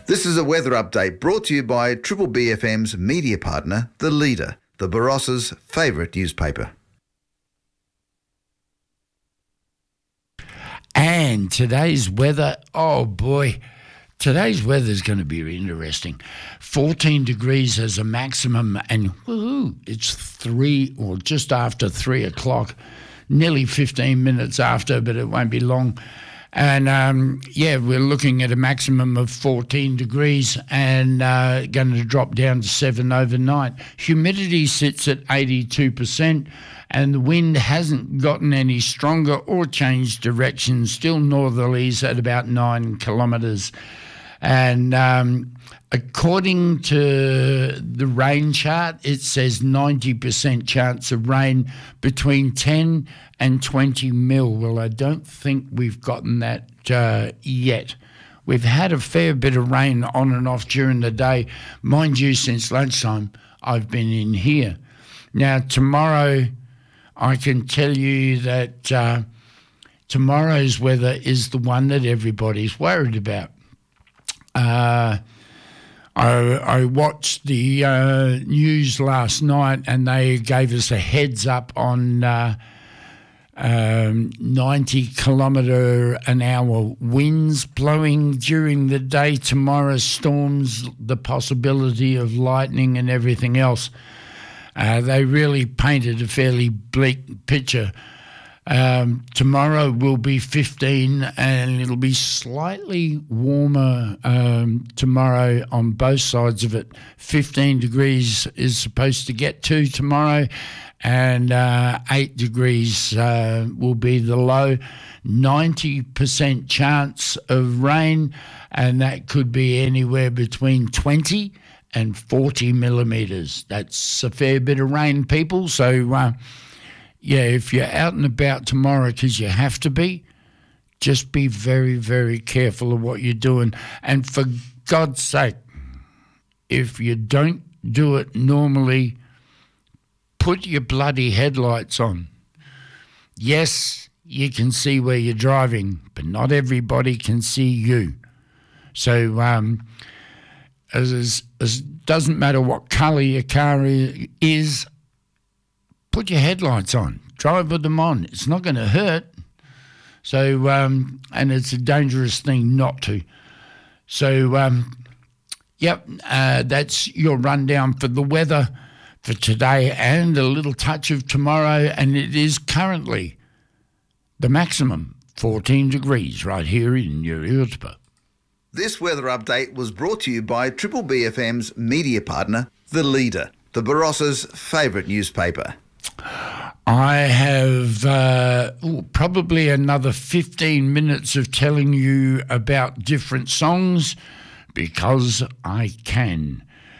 This is a weather update brought to you by Triple BFM's media partner, The Leader, the Barossa's favourite newspaper. And today's weather, oh boy, today's weather is going to be interesting. 14 degrees as a maximum, and woohoo, it's 3 or just after 3 o'clock, nearly 15 minutes after, but it won't be long. And, we're looking at a maximum of 14 degrees and going to drop down to 7 overnight. Humidity sits at 82%, and the wind hasn't gotten any stronger or changed direction, still northerlies at about 9 kilometres. And according to the rain chart, it says 90% chance of rain between 10 and 20 mil. Well, I don't think we've gotten that yet. We've had a fair bit of rain on and off during the day. Mind you, since lunchtime, I've been in here. Now, tomorrow, I can tell you that tomorrow's weather is the one that everybody's worried about. I watched the news last night, and they gave us a heads up on 90 kilometre an hour winds blowing during the day tomorrow, storms, the possibility of lightning and everything else. They really painted a fairly bleak picture. Tomorrow will be 15, and it'll be slightly warmer tomorrow on both sides of it. 15 degrees is supposed to get to tomorrow, and 8 degrees will be the low. 90% chance of rain, and that could be anywhere between 20 and 40 millimetres. That's a fair bit of rain, people, so if you're out and about tomorrow, because you have to be, just be very, very careful of what you're doing. And for God's sake, if you don't do it normally, put your bloody headlights on. Yes, you can see where you're driving, but not everybody can see you. So as doesn't matter what colour your car is, put your headlights on. Drive with them on. It's not going to hurt. So, and it's a dangerous thing not to. So, that's your rundown for the weather for today and a little touch of tomorrow. And it is currently the maximum 14 degrees right here in Uriutpa. This weather update was brought to you by Triple BFM's media partner, The Leader, the Barossa's favourite newspaper. I have probably another 15 minutes of telling you about different songs because I can.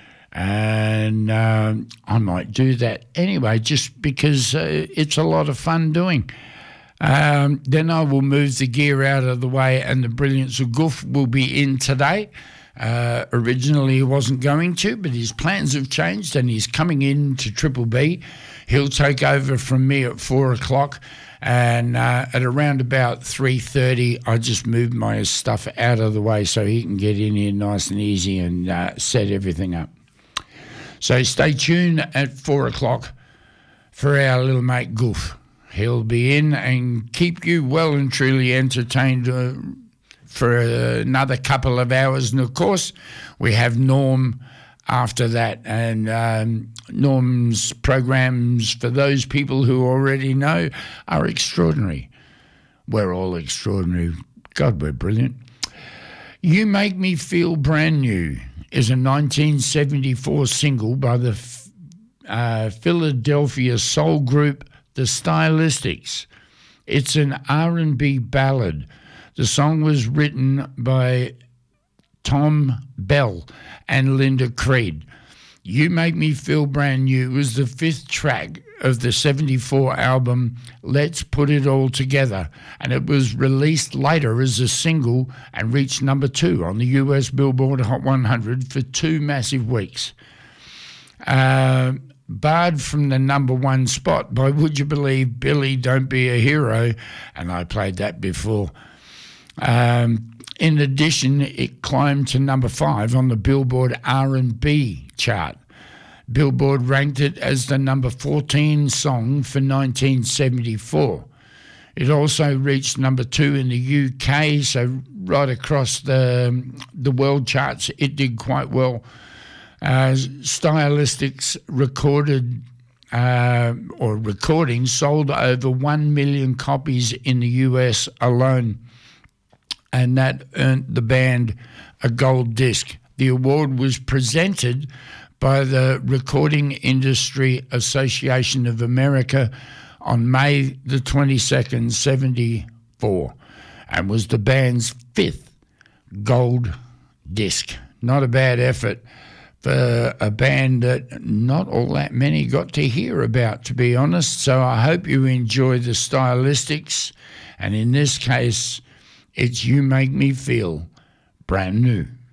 And I might do that anyway just because it's a lot of fun doing. Then I will move the gear out of the way, and the Brilliance of Goof will be in today. Originally he wasn't going to, but his plans have changed and he's coming in to Triple B. He'll take over from me at 4 o'clock, and at around about 3:30 I just moved my stuff out of the way so he can get in here nice and easy and set everything up. So stay tuned at 4 o'clock for our little mate Goof. He'll be in and keep you well and truly entertained for another couple of hours. And, of course, we have Norm after that. And Norm's programs, for those people who already know, are extraordinary. We're all extraordinary. God, we're brilliant. You Make Me Feel Brand New is a 1974 single by the Philadelphia soul group The Stylistics. It's an R&B ballad. The song was written by Tom Bell and Linda Creed. You Make Me Feel Brand New was the fifth track of the 74 album Let's Put It All Together, and it was released later as a single and reached number 2 on the US Billboard Hot 100 for 2 massive weeks. Barred from the number 1 spot by Would You Believe Billy Don't Be a Hero, and I played that before. In addition, it climbed to number 5 on the Billboard R&B chart. Billboard ranked it as the number 14 song for 1974. It also reached number 2 in the UK, so right across the world charts, it did quite well. Stylistics recording sold over 1 million copies in the US alone, and that earned the band a gold disc. The award was presented by the Recording Industry Association of America on May the 22nd, 74, and was the band's 5th gold disc. Not a bad effort for a band that not all that many got to hear about, to be honest. So I hope you enjoy the Stylistics, and in this case, it's You Make Me Feel Brand New.